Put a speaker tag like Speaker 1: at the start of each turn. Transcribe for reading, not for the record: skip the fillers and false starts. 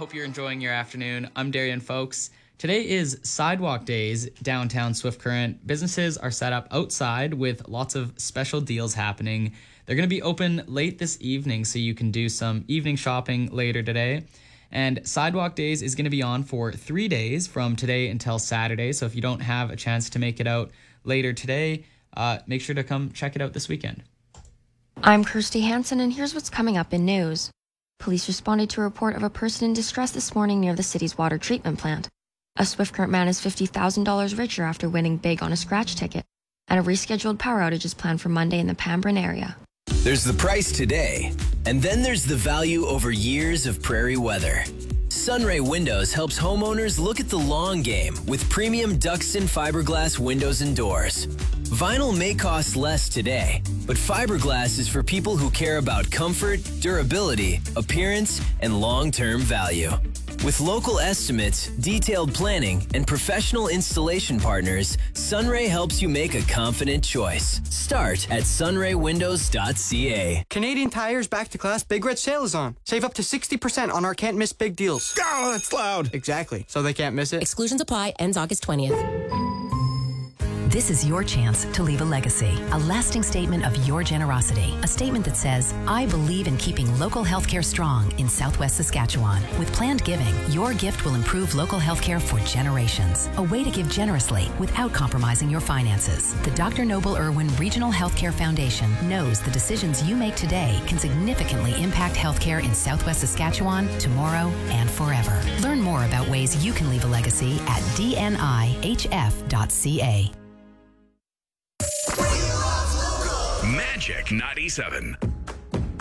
Speaker 1: Hope you're enjoying your afternoon. I'm Darian Folks. Today is Sidewalk Days downtown Swift Current. Businesses are set up outside with lots of special deals happening. They're going to be open late this evening, so you can do some evening shopping later today. And Sidewalk Days is going to be on for 3 days from today until Saturday. So if you don't have a chance to make it out later today, make sure to come check it out this weekend.
Speaker 2: I'm Kirsty Hansen, and here's what's coming up in news. Police responded to a report of a person in distress this morning near the city's water treatment plant. A Swift Current man is $50,000 richer after winning big on a scratch ticket, and a rescheduled power outage is planned for Monday in the Pambrun area.
Speaker 3: There's the price today, and then there's the value over years of prairie weather. Sunray Windows helps homeowners look at the long game with premium Duxton fiberglass windows and doors. Vinyl may cost less today, but fiberglass is for people who care about comfort, durability, appearance, and long-term value. With local estimates, detailed planning, and professional installation partners, Sunray helps you make a confident choice. Start at sunraywindows.ca.
Speaker 4: Canadian Tire's Back to Class Big Red Sale is on. Save up to 60% on our can't miss big deals.
Speaker 5: Oh, that's loud.
Speaker 4: Exactly. So they can't miss it.
Speaker 6: Exclusions apply. Ends August 20th.
Speaker 7: This is your chance to leave a legacy, a lasting statement of your generosity. A statement that says, I believe in keeping local healthcare strong in Southwest Saskatchewan. With planned giving, your gift will improve local healthcare for generations. A way to give generously without compromising your finances. The Dr. Noble Irwin Regional Healthcare Foundation knows the decisions you make today can significantly impact healthcare in Southwest Saskatchewan, tomorrow, and forever. Learn more about ways you can leave a legacy at dnihf.ca.
Speaker 5: Magic 97.